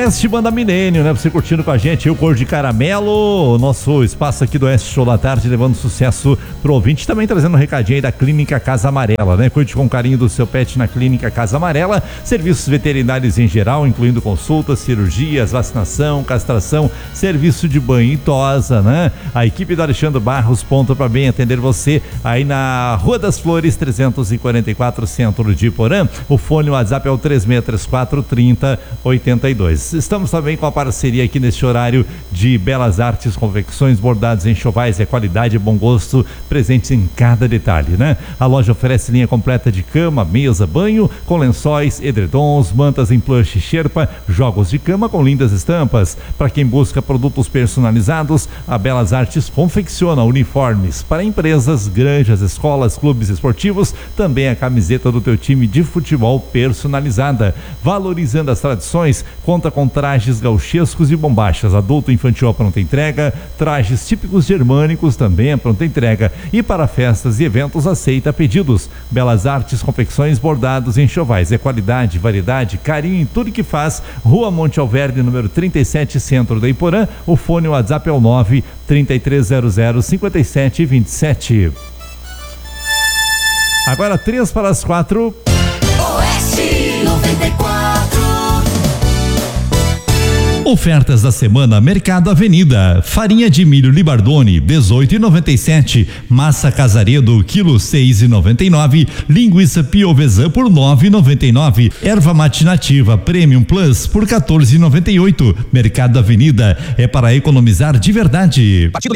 Oeste Banda Milênio, né? Você curtindo com a gente, o Cor de Caramelo, o nosso espaço aqui do Oeste Show da Tarde, levando sucesso pro ouvinte, também trazendo um recadinho aí da Clínica Casa Amarela, né? Cuide com carinho do seu pet na Clínica Casa Amarela, serviços veterinários em geral, incluindo consultas, cirurgias, vacinação, castração, serviço de banho e tosa, né? A equipe do Alexandre Barros, ponto pra bem atender você aí na Rua das Flores, 344, Centro de Porã. O fone, o WhatsApp é o 3634 3082. Estamos também com a parceria aqui neste horário de Belas Artes, confecções, bordados, enxovais, é qualidade e bom gosto presentes em cada detalhe, né? A loja oferece linha completa de cama, mesa, banho, com lençóis, edredons, mantas em plush e xerpa, jogos de cama com lindas estampas. Para quem busca produtos personalizados, a Belas Artes confecciona uniformes para empresas, granjas, escolas, clubes esportivos, também a camiseta do teu time de futebol personalizada. Valorizando as tradições, conta com trajes gauchescos e bombachas, adulto e infantil à pronta entrega, trajes típicos germânicos também à pronta entrega, e para festas e eventos aceita pedidos. Belas Artes, confecções, bordados e enxovais, é qualidade, variedade, carinho em tudo que faz. Rua Monte Alverne, número 37, Centro da Iporã. O fone, o WhatsApp é o 933005727. Agora 3:04. Oeste 94. Ofertas da semana Mercado Avenida. Farinha de milho Libardone 18,97. Massa Casaredo quilo 6,99. Linguiça Piovesan por 9,99. Erva mate nativa Premium Plus por 14,98. Mercado Avenida é para economizar de verdade.